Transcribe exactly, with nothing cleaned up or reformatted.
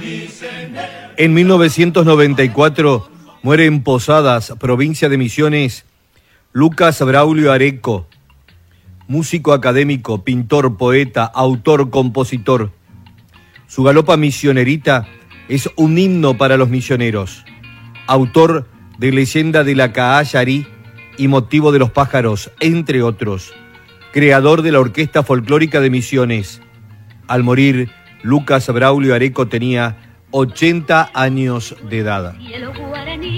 En mil novecientos noventa y cuatro muere en Posadas, provincia de Misiones, Lucas Braulio Areco, músico académico, pintor, poeta, autor, compositor. Su galopa misionerita es un himno para los misioneros. Autor de Leyenda de la Cahayarí y Motivo de los Pájaros, entre otros. Creador de la Orquesta Folclórica de Misiones. Al morir, Lucas Braulio Areco tenía ochenta años de edad.